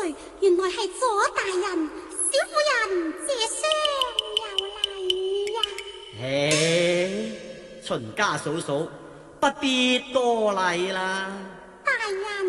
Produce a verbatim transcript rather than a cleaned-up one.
誰？原來係左大人，小婦人謝相有禮呀。 嘿，秦家嫂嫂不必多禮啦。 大人。